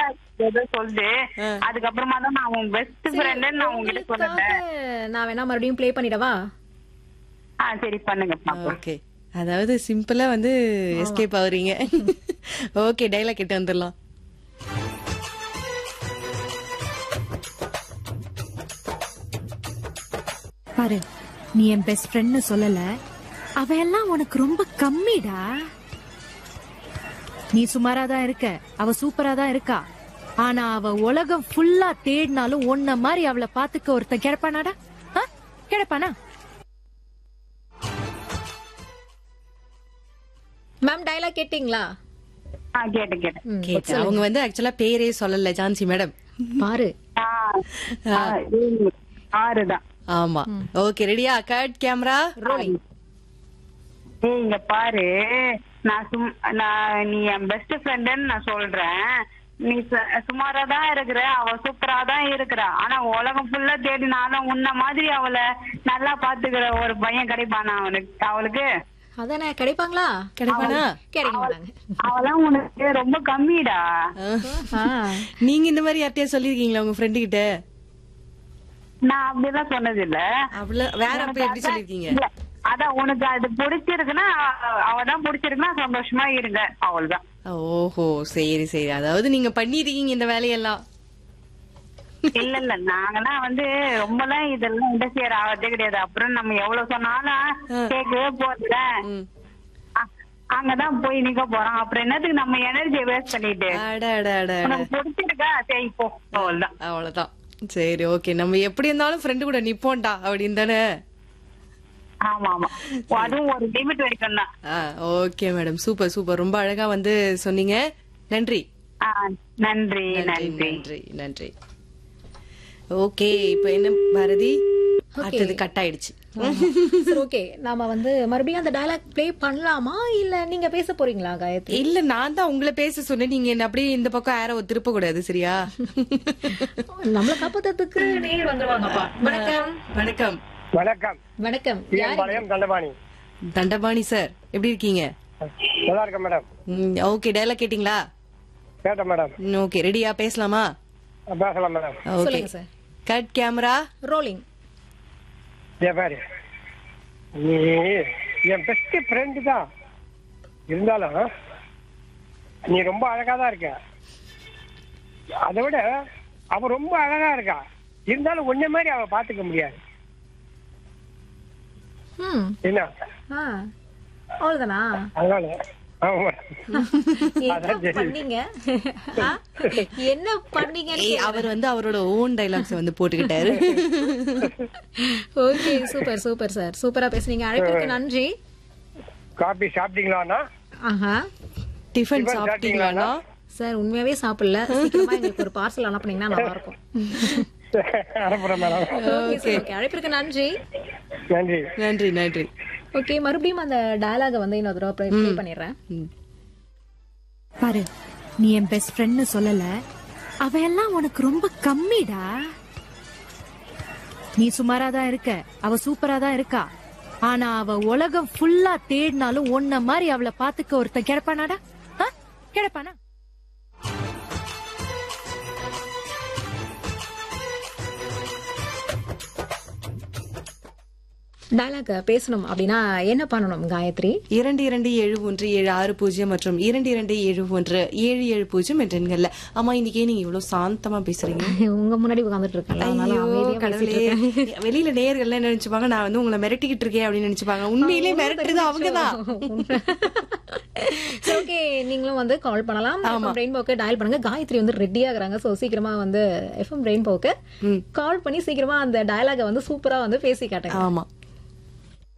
ஏதோ சொல்லுது. அதுக்கப்புறமா தான் நான் உன் பெஸ்ட் ஃப்ரெண்ட் நான் உங்ககிட்ட சொல்லிட்டேன். நான் வேணா மறுபடியும் ப்ளே பண்ணிடவா? சரி பண்ணுங்க பாப்போம். ஓகே, அதாவது சிம்பிளா வந்து எஸ்கேப் ஆகுறீங்க. ஓகே, டைலாக் கிட்ட வந்துடலாம். பாரு, நீ என் பெஸ்ட் ஃப்ரெண்ட்னு சொல்லல, அவ எல்லாம் உனக்கு ரொம்ப கம்மிடா. நீ சுமாரா தான் இருக்க, அவ சூப்பரா தான் இருக்கா. ஆனா அவ உலகம் ஃபுல்லா தேடினாலும் உன்ன மாதிரி அவளை பாத்துக்க ஒருத்தன் கிடைப்பானாடா? கிடைப்பானா? மேம் டயலாக் கேட்டீங்களா? கேட்டேன். அவங்க வந்து ஆக்சுவலா பேரே சொல்லல ஜான்சி மேடம். பாரு. ஆறுதான். ஆமா. ஓகே, ரெடியா? Cut camera rolling. இங்க பாரு, நீ என் பெஸ்ட் ஃப்ரெண்டுன்னு நான் சொல்றேன். நீ சுமாரா தான் இருக்கிற, அவ சூப்பரா தான் இருக்கிறா. ஆனா உலகம் ஃபுல்லா தேடினாலும் உன்ன மாதிரி அவளை நல்லா பாத்துக்கிற ஒரு பையன் கிடைப்பானா அவளுக்கு? அதானே, கிடைப்பாங்களா? கிடைப்பானா? கிடைக்க மாட்டாங்க. அவெல்லாம் உனக்கு ரொம்ப கம்மிடா. நீங்க இந்த மாதிரி யார்கிட்டயா சொல்லிருக்கீங்களா உங்க ஃப்ரெண்டு கிட்ட? நான் அப்படிதான் சொன்னது இல்ல. வேற அப்ப எப்படி சொல்லிருக்கீங்க? அதான் உனக்கு அது பிடிச்சிருக்குன்னா, அவதான் பிடிச்சிருக்குன்னா சந்தோஷமா இருங்க, அவள்தான். ஓஹோ, சரி சரி. அதாவது நீங்க பண்ணிருக்கீங்க இந்த வேலையெல்லாம். இல்ல நாங்கெல்லாம் வந்து ரொம்பலாம் இதெல்லாம் இன்டர்ஃபியர் ஆகதே கிடையாது. அப்புறம் நம்ம எவ்வளவு சொன்னாலும் கேட்கவே போறதுல அங்கதான் போய் நிக்க போறோம். அப்புறம் என்னத்துக்கு நம்ம எனர்ஜியை வேஸ்ட் பண்ணிட்டு? உனக்கு பிடிச்சிருக்கா, சரி போ, அவ்வளவுதான். அவ்வளவுதான். சரி, ஓகே. நம்ம எப்படி இருந்தாலும் ஃப்ரெண்டு கூட நிப்போம்டா அப்படின்னு தானே? ஆமா ஆமா, அதுவும் ஒரு லிமிட் வரைக்கும் தான். Okay madam, super super. ரொம்ப அழகா வந்து சொன்னீங்க. நன்றி. நன்றி நன்றி நன்றி நன்றி. ஓகே, இப்ப என்ன பாரதி, அடுத்தது கட் ஆயிடுச்சு. ஓகே, நாம வந்து மறுபடியும் அந்த டயலாக் ப்ளே பண்ணலாமா இல்ல நீங்க பேச போறீங்களா காயத்ரி? இல்ல, நான் தான் உங்களை பேச சொன்னேன். நீங்க என்ன அப்படியே இந்த பக்கம் ஆரோ திருப்ப கூடாது, சரியா? நம்மள காப்பாத்துறதுக்கு நேர் வந்துருவாங்கப்பா. வணக்கம். வணக்கம். வணக்கம். வணக்கம். தண்டபாணி. தண்டபாணி சார், எப்படி இருக்கீங்க? நல்லா இருக்கேன் மேடம். ஓகே, டயலாக் கேட்டீங்களா? கேட்டேன் மேடம். ஓகே, ரெடியா? பேசலாமா? பேசலாம் madam. Okay, cut camera rolling. பாரு, நீ என் பெஸ்ட் ஃப்ரெண்டு தான், இருந்தாலும் நீ ரொம்ப அழகா தான் இருக்க. அதை விட அவ ரொம்ப அழகா இருக்கா, இருந்தாலும் ஒன்ன மாதிரி அவ பாத்துக்க முடியாது. என்ன அவ்வளவுதானா? அதனால என்ன பண்ணீங்க? அவர் வந்து அவரோட ஓன் டைலாக்ஸ் வந்து போட்டுக்கிட்டாரு. ஓகே, சூப்பர் சூப்பர் சார், சூப்பரா பேசுனீங்க. அழைப்புக்கு நன்றி. காபி சாப்பிட்டீங்களா? டிஃபன் சாப்பிட்டீங்களா? சார் உண்மையாவே சாப்பிடல. சீக்கிரமா எங்களுக்கு ஒரு பார்சல் அனுப்புனீங்கன்னா நல்லா இருக்கும். அழைப்பிற்கு நன்றி. நன்றி நன்றி நன்றி. ஓகே, மறுபடியும் அந்த டயலாக வந்து இன்னொரு தடவை ப்ளே பண்ணிடுறேன். பாரு, நீ என் பெஸ்ட் ஃப்ரெண்ட்னு சொல்லல, அவ எல்லாம் உனக்கு ரொம்ப கம்மிடா. நீ சுமாரா தான் இருக்க, அவ சூப்பரா தான் இருக்கா. ஆனா அவ உலகம் ஃபுல்லா தேடினாலும் உன்ன மாதிரி அவளை பாத்துக்க ஒருத்தன் கிடைப்பானாடா? கிடைப்பானா? டயலாக் பேசணும் அப்படின்னா என்ன பண்ணணும் காயத்ரி? 227176 மற்றும் 227177 என்ற எண்கள்ல. ஆமா, இன்னைக்கு நீங்க இவ்வளவு சாந்தமா பேசுறீங்க? உங்க முன்னாடி உட்கார்ந்துட்டு இருக்கேன். வெளியில நேயர்கள் என்ன நினைச்சுப்பாங்க, நான் வந்து உங்களை மிரட்டிக்கிட்டு இருக்கேன் அப்படின்னு நினைச்சுப்பாங்க. உண்மையிலேயே மிரட்டுறது அவங்கதான். ஓகே, நீங்களும் வந்து கால் பண்ணலாம். ரெயின்போக்கு டயல் பண்ணுங்க. காயத்ரி வந்து ரெடி ஆகுறாங்க. சோ சீக்கிரமா வந்து எஃப்எம் ரெயின்போக்கு கால் பண்ணி சீக்கிரமா அந்த டயலாக வந்து சூப்பரா வந்து பேசி காட்டுங்க. ஆமா.